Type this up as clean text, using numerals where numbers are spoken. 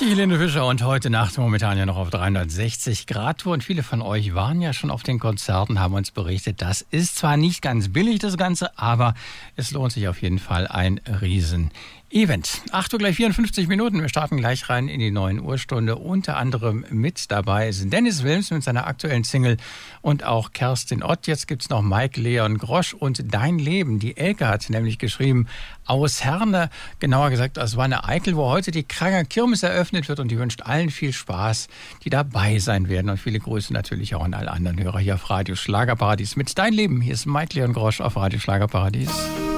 Die Helene Fischer und heute Nacht momentan ja noch auf 360 Grad Tour. Und viele von euch waren ja schon auf den Konzerten, haben uns berichtet, das ist zwar nicht ganz billig, das Ganze, aber es lohnt sich auf jeden Fall, ein Riesen-Event. 8 Uhr gleich 54 Minuten. Wir starten gleich rein in die 9 Uhr Stunde. Unter anderem mit dabei sind Dennis Wilms mit seiner aktuellen Single und auch Kerstin Ott. Jetzt gibt's noch Mike Leon Grosch und Dein Leben. Die Elke hat nämlich geschrieben aus Herne, genauer gesagt aus Wanne-Eickel, wo heute die Kranger Kirmes eröffnet wird, und die wünscht allen viel Spaß, die dabei sein werden. Und viele Grüße natürlich auch an alle anderen Hörer hier auf Radio Schlagerparadies mit Dein Leben. Hier ist Mike Leon Grosch auf Radio Schlagerparadies.